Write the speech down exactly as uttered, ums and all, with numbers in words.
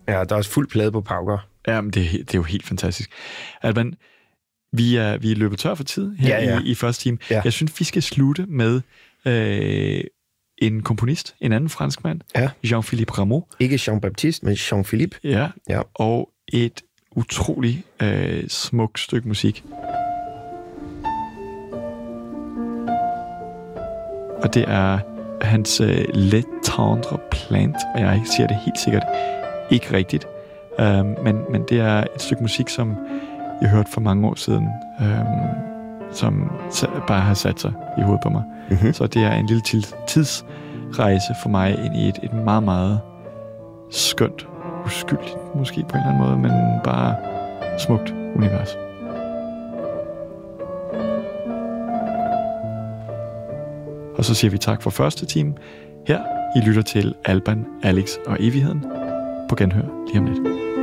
Ja, der er også fuld plade på Pauker. Ja, men det, er, det er jo helt fantastisk. Alban, vi er, vi er løbet tør for tid her ja, ja. I, i første time. Ja. Jeg synes, vi skal slutte med øh, en komponist, en anden franskmand, ja. Jean-Philippe Rameau. Ikke Jean-Baptiste, men Jean-Philippe. Ja, ja. Og et utrolig øh, smukt stykke musik. Og det er hans øh, Le Tendre Plant, og jeg siger det helt sikkert ikke rigtigt. Øh, men, men det er et stykke musik, som jeg hørte for mange år siden, øh, som bare har sat sig i hovedet på mig. Mm-hmm. Så det er en lille tidsrejse for mig ind i et, et meget, meget skønt, uskyldigt måske på en eller anden måde, men bare smukt univers. Og så siger vi tak for første time. Her I lytter til Alban, Alex og Evigheden. På genhør lige om lidt.